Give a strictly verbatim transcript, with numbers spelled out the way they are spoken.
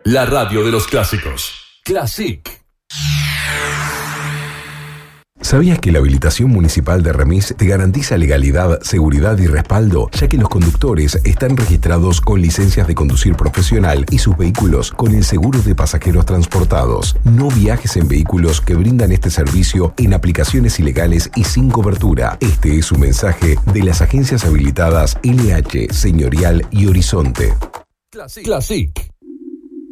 La radio de los clásicos. Classic. ¿Sabías que la habilitación municipal de Remis te garantiza legalidad, seguridad y respaldo, ya que los conductores están registrados con licencias de conducir profesional y sus vehículos con el seguro de pasajeros transportados? No viajes en vehículos que brindan este servicio en aplicaciones ilegales y sin cobertura. Este es un mensaje de las agencias habilitadas L H, Señorial y Horizonte. Classic. Classic.